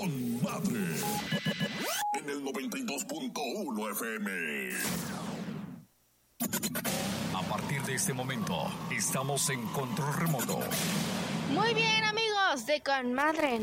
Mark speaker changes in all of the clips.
Speaker 1: Con Madre en el 92.1 FM. A partir de este momento, estamos en control remoto.
Speaker 2: Muy bien, amigos de Con Madre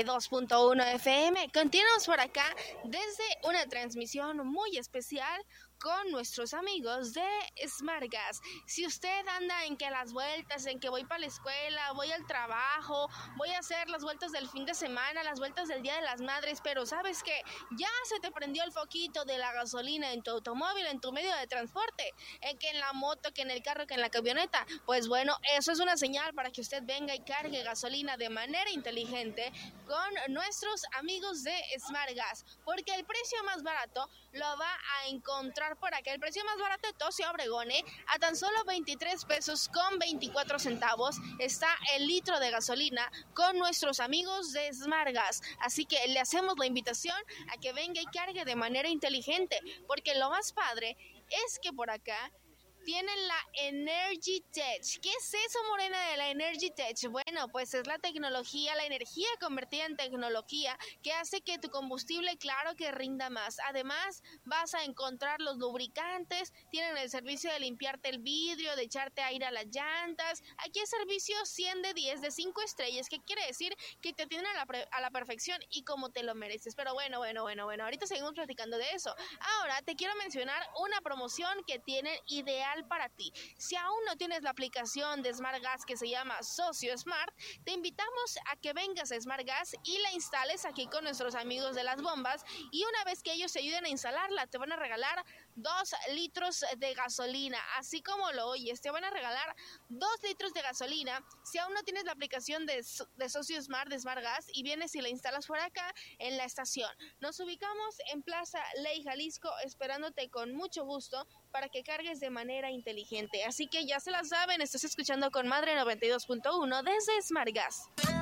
Speaker 2: 92.1 FM. Continuamos por acá desde una transmisión muy especial con nuestros amigos de Smart Gas. Si usted anda en que las vueltas, en que voy para la escuela, voy al trabajo, voy a hacer las vueltas del fin de semana, las vueltas del Día de las Madres, pero sabes que ya se te prendió el foquito de la gasolina en tu automóvil, en tu medio de transporte, en que en la moto, que en el carro, que en la camioneta, pues bueno, eso es una señal para que usted venga y cargue gasolina de manera inteligente con nuestros amigos de Smart Gas, porque el precio más barato lo va a encontrar por acá. El precio más barato de todo Ciudad Obregón, a tan solo 23 pesos con 24 centavos está el litro de gasolina con nuestros amigos de Smart Gas. Así que le hacemos la invitación a que venga y cargue de manera inteligente, porque lo más padre es que por acá tienen la Energy Tech. ¿Qué es eso, Morena, de la Energy Tech? Bueno, pues es la tecnología, la energía convertida en tecnología que hace que tu combustible, claro, que rinda más. Además, vas a encontrar los lubricantes, tienen el servicio de limpiarte el vidrio, de echarte aire a las llantas. Aquí es servicio 100 de 10, de 5 estrellas, que quiere decir que te tienen a la perfección y como te lo mereces. Pero bueno, ahorita seguimos platicando de eso. Ahora te quiero mencionar una promoción que tienen ideal para ti. Si aún no tienes la aplicación de Smart Gas que se llama Socio Smart, te invitamos a que vengas a Smart Gas y la instales aquí con nuestros amigos de las bombas, y una vez que ellos te ayuden a instalarla, te van a regalar 2 litros de gasolina, así como lo oyes, te van a regalar 2 litros de gasolina. Si aún no tienes la aplicación de Socio Smart, de Smart Gas, y vienes y la instalas por acá en la estación. Nos ubicamos en Plaza Ley Jalisco, esperándote con mucho gusto para que cargues de manera inteligente. Así que ya se la saben, estás escuchando Con Madre 92.1 desde Smart Gas.